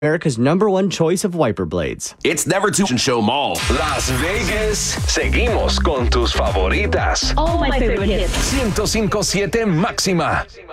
America's #1 choice of wiper blades. It's Never Too Show Mall, Las Vegas. Seguimos con tus favoritas. All my favorite hits. 105.7 máxima.